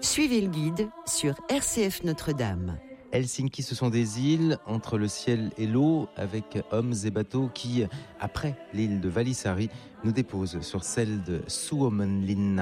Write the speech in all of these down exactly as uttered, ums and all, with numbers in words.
Suivez le guide sur R C F Notre-Dame. Helsinki, ce sont des îles entre le ciel et l'eau, avec hommes et bateaux qui, après l'île de Välisaari, nous déposent sur celle de Suomenlinna.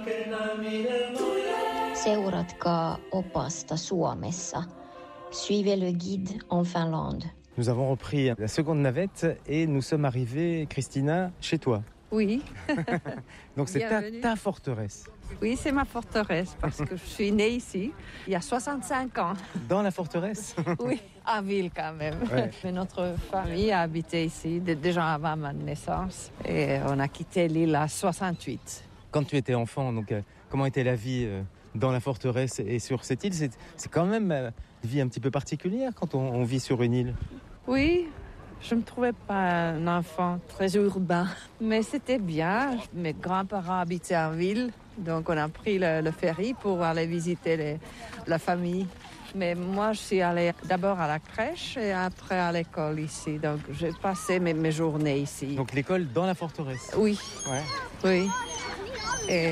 Seuratkaa opasta Suomessa. Suivez le guide en Finlande. Nous avons repris la seconde navette et nous sommes arrivés, Christina, chez toi. Oui. Donc c'est ta, ta forteresse. Oui, c'est ma forteresse parce que je suis née ici il y a soixante-cinq ans. Dans la forteresse? Oui, à Ville quand même. Ouais. Mais notre famille a habité ici déjà avant ma naissance et on a quitté l'île à soixante-huit. Quand tu étais enfant, donc, euh, comment était la vie euh, dans la forteresse et sur cette île? C'est, c'est quand même euh, une vie un petit peu particulière quand on, on vit sur une île. Oui. Je ne me trouvais pas un enfant très urbain, mais c'était bien. Mes grands-parents habitaient en ville, donc on a pris le, le ferry pour aller visiter les, la famille. Mais moi, je suis allée d'abord à la crèche et après à l'école ici. Donc j'ai passé mes, mes journées ici. Donc l'école dans la forteresse? Oui. Ouais. Oui. Et...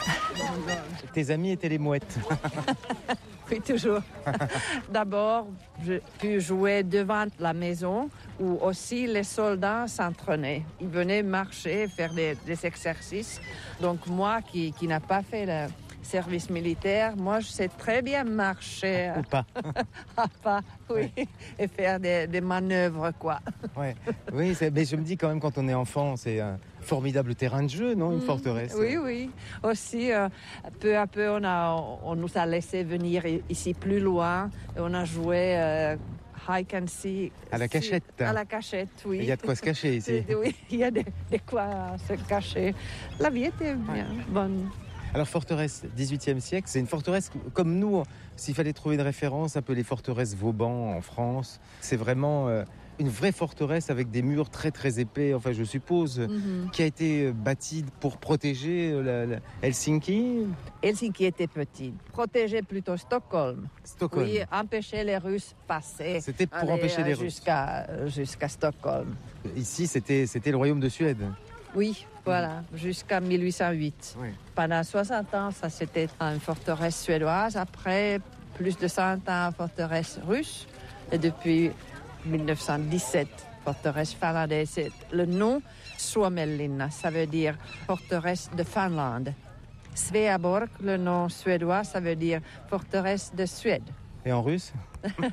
Tes amis étaient les mouettes? Oui, toujours. D'abord, j'ai pu jouer devant la maison où aussi les soldats s'entraînaient. Ils venaient marcher, faire des, des exercices. Donc moi, qui, qui n'a pas fait le service militaire, moi, je sais très bien marcher. Ou pas. À pas, oui. Ouais. Et faire des, des manœuvres, quoi. Ouais. Oui, c'est, mais je me dis quand même, quand on est enfant, c'est un formidable terrain de jeu, non? Une mmh. forteresse. Oui, oui. Aussi, euh, peu à peu, on, a, on nous a laissé venir ici plus loin. Et on a joué euh, hide and seek. À la cachette. À la cachette, oui. Il y a de quoi se cacher ici. Oui, il y a de, de quoi se cacher. La vie était bien, ouais. Bonne. Alors, forteresse dix-huitième siècle, c'est une forteresse comme nous, s'il fallait trouver une référence, un peu les forteresses Vauban en France. C'est vraiment euh, une vraie forteresse avec des murs très très épais, enfin je suppose, mm-hmm. qui a été bâtie pour protéger la, la Helsinki. Helsinki était petite, protéger plutôt Stockholm. Stockholm. Oui, empêcher les Russes passer. C'était pour empêcher les Russes. Jusqu'à, jusqu'à Stockholm. Ici, c'était, c'était le royaume de Suède. Oui, voilà, jusqu'à mille huit cent huit. Oui. Pendant soixante ans, ça c'était une forteresse suédoise. Après, plus de cent ans, forteresse russe. Et depuis dix-neuf cent dix-sept, forteresse finlandaise. Le nom Suomenlinna, ça veut dire forteresse de Finlande. Sveaborg, le nom suédois, ça veut dire forteresse de Suède. Et en russe?